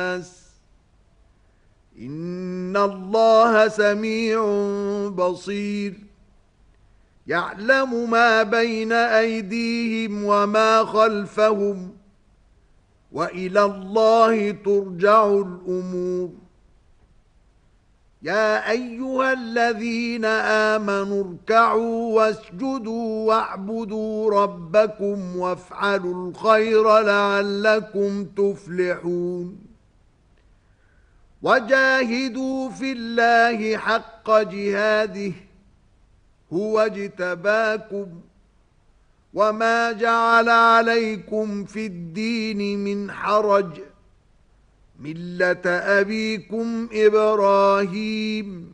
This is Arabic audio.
الناس إن الله سميع بصير يعلم ما بين أيديهم وما خلفهم وإلى الله ترجع الأمور يا أيها الذين آمنوا اركعوا واسجدوا واعبدوا ربكم وافعلوا الخير لعلكم تفلحون وجاهدوا في الله حق جهاده هو اجتباكم وما جعل عليكم في الدين من حرج ملة أبيكم إبراهيم